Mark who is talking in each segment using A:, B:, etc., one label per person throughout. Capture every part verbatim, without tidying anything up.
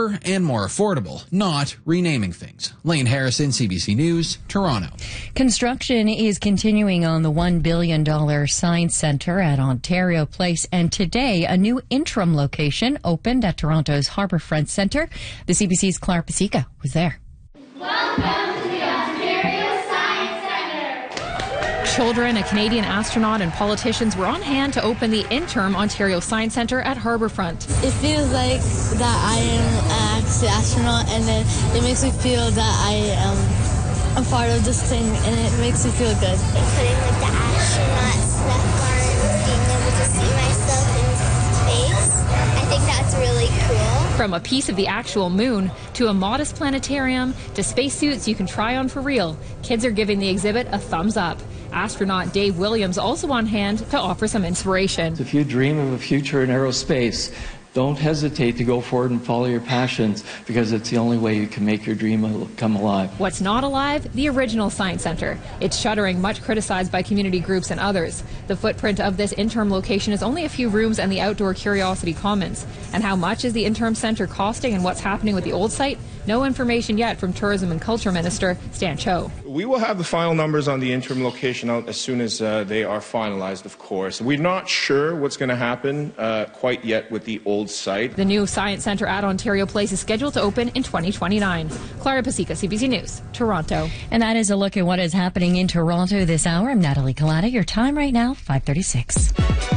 A: cheaper and more affordable, not renaming things. Lane Harrison, C B C News, Toronto.
B: Construction is continuing on the one billion dollars Science Centre at Ontario Place, and today a new interim location opened at Toronto's Harbourfront Centre. The C B C's Clara Pasica was there.
C: Welcome to the Ontario Science Centre.
D: Children, a Canadian astronaut, and politicians were on hand to open the interim Ontario Science Centre at Harbourfront.
E: It feels like that I am an astronaut, and then it makes me feel that I am a part of this thing, and it makes me feel good.
F: Putting like the astronaut stuff on, being able to see myself in space, I think that's really cool.
D: From a piece of the actual moon to a modest planetarium to spacesuits you can try on for real, kids are giving the exhibit a thumbs up. Astronaut Dave Williams also on hand to offer some inspiration.
G: If you dream of a future in aerospace, don't hesitate to go forward and follow your passions, because it's the only way you can make your dream come alive.
D: What's not alive? The original Science Centre. It's shuttering, much criticized by community groups and others. The footprint of this interim location is only a few rooms and the outdoor Curiosity Commons. And how much is the interim centre costing and what's happening with the old site? No information yet from Tourism and Culture Minister Stan Cho.
H: We will have the final numbers on the interim location out as soon as uh, they are finalized, of course. We're not sure what's going to happen uh, quite yet with the old site.
D: The new Science Centre at Ontario Place is scheduled to open in twenty twenty-nine. Clara Pasica, C B C News, Toronto.
B: And that is a look at what is happening in Toronto this hour. I'm Natalie Collada. Your time right now, five thirty-six.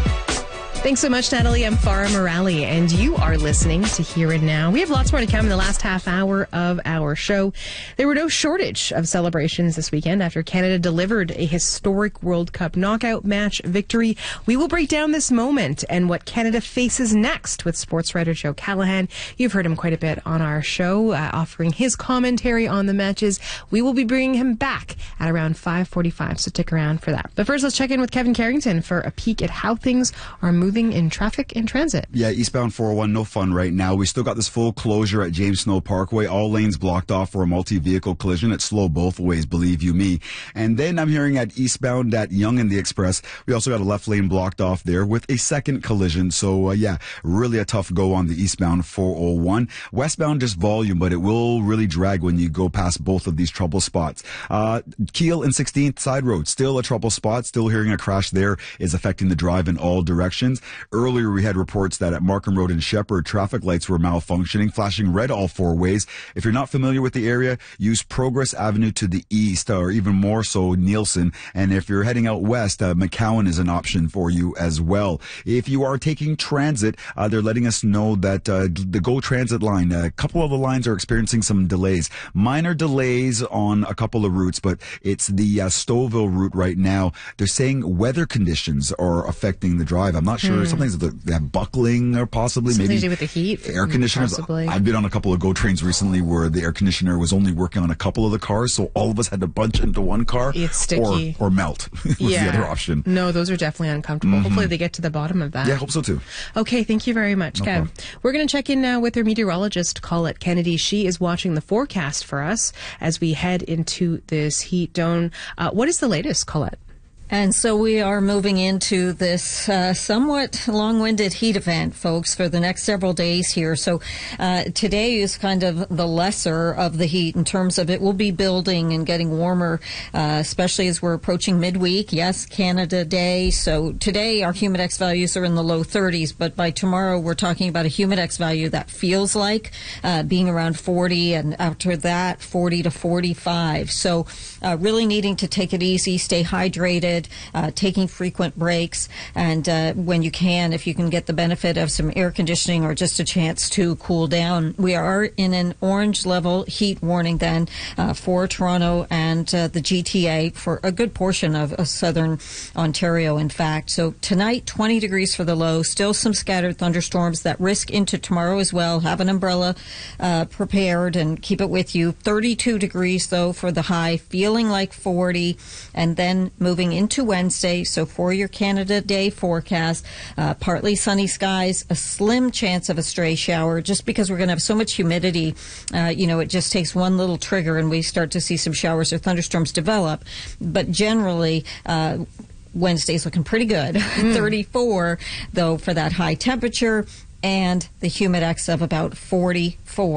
I: Thanks so much, Natalie. I'm Farah Morali, and you are listening to Here and Now. We have lots more to come in the last half hour of our show. There were no shortage of celebrations this weekend after Canada delivered a historic World Cup knockout match victory. We will break down this moment and what Canada faces next with sports writer Joe Callahan. You've heard him quite a bit on our show, uh, offering his commentary on the matches. We will be bringing him back at around five forty-five, so stick around for that. But first, let's check in with Kevin Carrington for a peek at how things are moving in traffic and transit.
J: Yeah, eastbound four oh one, no fun right now. We still got this full closure at James Snow Parkway. All lanes blocked off for a multi-vehicle collision. It's slow both ways, believe you me. And then I'm hearing at eastbound at Yonge and the Express, we also got a left lane blocked off there with a second collision. So, uh, yeah, really a tough go on the eastbound four oh one. Westbound, just volume, but it will really drag when you go past both of these trouble spots. Uh, Keele and sixteenth Side Road, still a trouble spot. Still hearing a crash there is affecting the drive in all directions. Earlier, we had reports that at Markham Road and Shepherd, traffic lights were malfunctioning, flashing red all four ways. If you're not familiar with the area, use Progress Avenue to the east, or even more so Nielsen. And if you're heading out west, uh, McCowan is an option for you as well. If you are taking transit, uh, they're letting us know that uh, the GO Transit line, a couple of the lines are experiencing some delays. Minor delays on a couple of routes, but it's the uh, Stouffville route right now. They're saying weather conditions are affecting the drive. I'm not sure. Hmm. Something's they have buckling or possibly
I: Something
J: maybe
I: to do with the heat.
J: Air conditioners.
I: Possibly.
J: I've been on a couple of GO trains recently where the air conditioner was only working on a couple of the cars, so all of us had to bunch into one car.
I: It's sticky.
J: Or, or melt was
I: yeah.
J: the other option.
I: No, those are definitely uncomfortable. Mm-hmm. Hopefully they get to the bottom of that.
J: Yeah, I hope so too.
I: Okay, thank you very much,
J: no
I: Kev.
J: Problem.
I: We're going to check in now with our meteorologist, Colette Kennedy. She is watching the forecast for us as we head into this heat dome. Uh, what is the latest, Colette?
K: And so we are moving into this uh, somewhat long-winded heat event, folks, for the next several days here. So uh, today is kind of the lesser of the heat in terms of it will be building and getting warmer, uh, especially as we're approaching midweek. Yes, Canada Day. So today our Humidex values are in the low thirties, but by tomorrow we're talking about a Humidex value that feels like uh, being around forty, and after that forty to forty-five. So uh, really needing to take it easy, stay hydrated. Uh, taking frequent breaks, and uh, when you can, if you can get the benefit of some air conditioning or just a chance to cool down. We are in an orange level heat warning then uh, for Toronto and uh, the G T A for a good portion of, of southern Ontario, in fact. So tonight, twenty degrees for the low, still some scattered thunderstorms that risk into tomorrow as well. Have an umbrella uh, prepared and keep it with you. thirty-two degrees, though, for the high, feeling like forty, and then moving into Wednesday. So for your Canada Day forecast, uh, partly sunny skies, a slim chance of a stray shower, just because we're going to have so much humidity. Uh, you know, it just takes one little trigger and we start to see some showers or thunderstorms develop. But generally, uh, Wednesday's looking pretty good. Mm. thirty-four, though, for that high temperature and the Humidex of about forty-four.